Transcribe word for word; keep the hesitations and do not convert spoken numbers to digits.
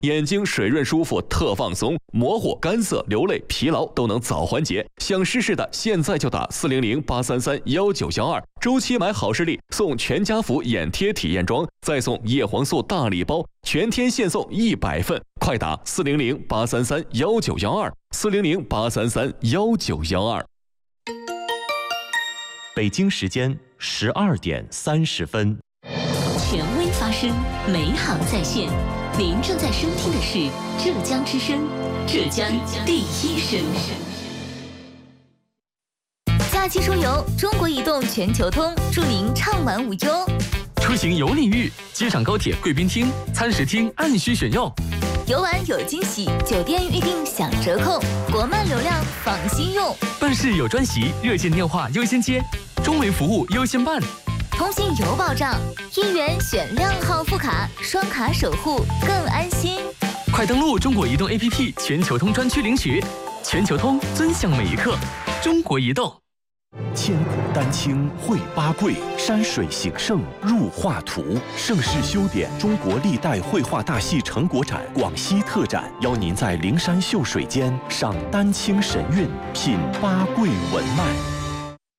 眼睛水润舒服，特放松，模糊、干涩、流泪、疲劳都能早缓解。想试试的，现在就打四零零八三三幺九幺二，周期买好视力送全家福眼贴体验装，再送叶黄素大礼包，全天限送一百份，快打四零零八三三幺九幺二，四零零八三三幺九幺二。 北京时间十二点三十分。 权威发声，美好在线。您正在收听的是浙江之声，浙江第一声。 假期出游，中国移动全球通，祝您畅玩无忧。 出行有礼遇，机场高铁贵宾厅、餐食厅按需选用。 游玩有惊喜，酒店预订享折扣，国漫流量放心用。 办事有专席，热线电话优先接，中维服务优先办。 通信有保障，一元选靓号副卡，双卡守护更安心。 快登录中国移动 A P P 全球通专区领取，全球通尊享每一刻。中国移动。 千古丹青绘八桂，山水形胜入画图。盛世修典中国历代绘画大戏成果展广西特展，邀您在灵山秀水间赏丹青神韵，品八桂文脉。